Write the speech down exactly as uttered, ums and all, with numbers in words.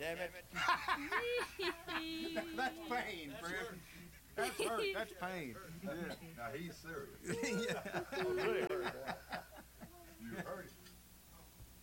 damn it. That's pain, friend. That's hurt. That's pain. Yeah. Now he's serious. Yeah.